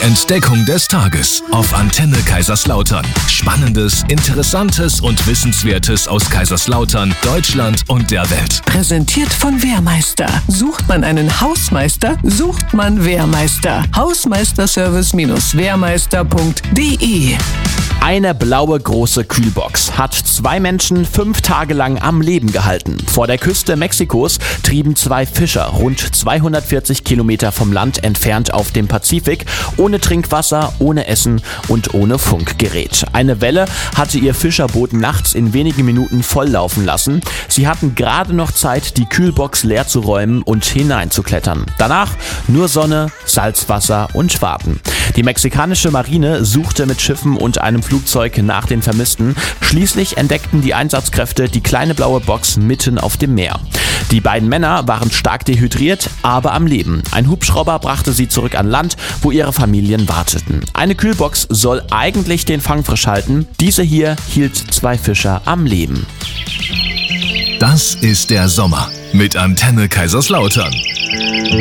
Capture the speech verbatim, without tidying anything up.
Entdeckung des Tages auf Antenne Kaiserslautern. Spannendes, Interessantes und Wissenswertes aus Kaiserslautern, Deutschland und der Welt. Präsentiert von Wehrmeister. Sucht man einen Hausmeister, sucht man Wehrmeister. Hausmeisterservice Wehrmeister punkt de. Eine blaue große Kühlbox hat zwei Menschen fünf Tage lang am Leben gehalten. Vor der Küste Mexikos trieben zwei Fischer rund zweihundertvierzig Kilometer vom Land entfernt auf dem Pazifik, ohne Trinkwasser, ohne Essen und ohne Funkgerät. Eine Welle hatte ihr Fischerboot nachts in wenigen Minuten volllaufen lassen. Sie hatten gerade noch Zeit, die Kühlbox leer zu räumen und hineinzuklettern. Danach nur Sonne, Salzwasser und Warten. Die mexikanische Marine suchte mit Schiffen und einem Flugzeug nach den Vermissten. Schließlich entdeckten die Einsatzkräfte die kleine blaue Box mitten auf dem Meer. Die beiden Männer waren stark dehydriert, aber am Leben. Ein Hubschrauber brachte sie zurück an Land, wo ihre Familien warteten. Eine Kühlbox soll eigentlich den Fang frisch halten. Diese hier hielt zwei Fischer am Leben. Das ist der Sommer mit Antenne Kaiserslautern.